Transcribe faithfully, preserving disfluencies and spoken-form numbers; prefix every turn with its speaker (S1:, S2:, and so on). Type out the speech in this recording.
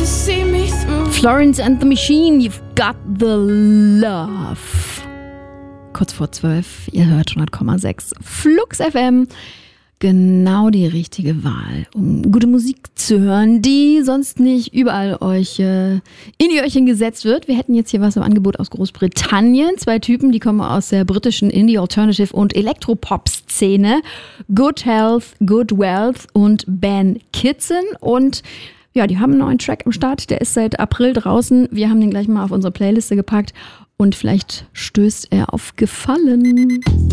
S1: see me through.
S2: Florence and the Machine, You've Got the Love. Kurz vor zwölf, ihr hört hundert Komma sechs Flux F M. Genau die richtige Wahl, um gute Musik zu hören, die sonst nicht überall euch äh, in die Öhrchen gesetzt wird. Wir hätten jetzt hier was im Angebot aus Großbritannien. Zwei Typen, die kommen aus der britischen Indie, Alternative und Elektropop-Szene. Good Health, Good Wealth und Ben Kitson. Und ja, die haben einen neuen Track am Start. Der ist seit April draußen. Wir haben den gleich mal auf unsere Playliste gepackt. Und vielleicht stößt er auf Gefallen.